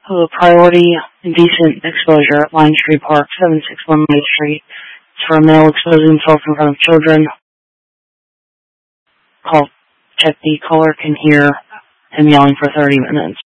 Hello, priority indecent exposure at Line Street Park, 761 Main Street. It's for a male exposing himself in front of children. Check the caller can hear him yelling for 30 minutes.